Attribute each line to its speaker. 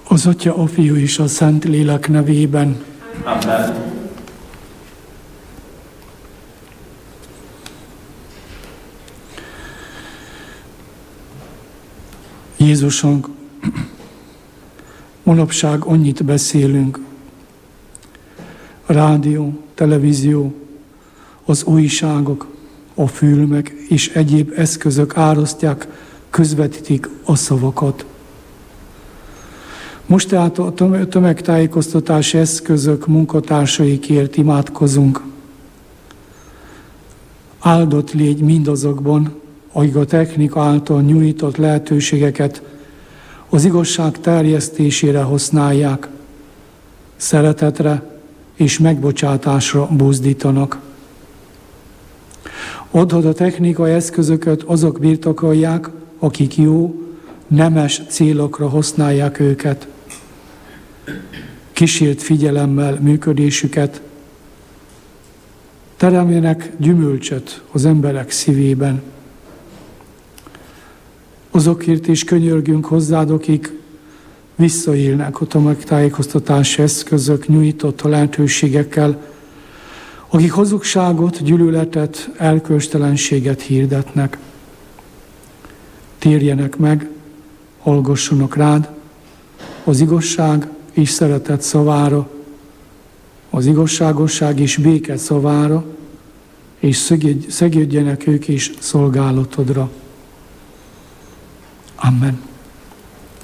Speaker 1: Az Atya, a Fiú és a Szentlélek nevében.
Speaker 2: Amen.
Speaker 1: Jézusunk, manapság annyit beszélünk. A rádió, televízió, az újságok, a filmek és egyéb eszközök árasztják, közvetítik a szavakat. Most tehát a tömegtájékoztatási eszközök munkatársaikért imádkozunk. Áldott légy mindazokban, akik a technika által nyújtott lehetőségeket az igazság terjesztésére használják, szeretetre és megbocsátásra buzdítanak. Adhat a technikai eszközöket azok birtokolják, akik jó, nemes célokra használják őket. Kísért figyelemmel működésüket, teremjenek gyümölcsöt az emberek szívében. Azokért is könyörgünk hozzád, akik visszaélnek a tömegtájékoztatási eszközök nyújtott lehetőségekkel, akik hazugságot, gyűlöletet, erkölcstelenséget hirdetnek. Térjenek meg, hallgassanak rád, az igazság és szeretet szavára, az igazságosság és béke szavára, és szegődjenek ők is szolgálatodra. Amen.